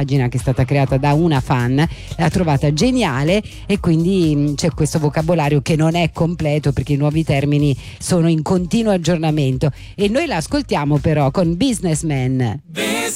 pagina che è stata creata da una fan, l'ha trovata geniale e quindi c'è questo vocabolario che non è completo perché i nuovi termini sono in continuo aggiornamento, e noi la ascoltiamo però con Businessman.